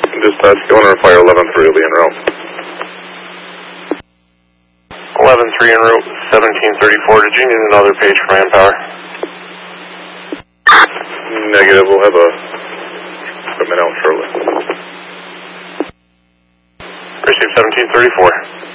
Dispatch, you want to fire 11-3 will be en route. 11-3 en route, 1734. Did you need another page for manpower? Negative, we'll have a equipment out shortly. Received 1734.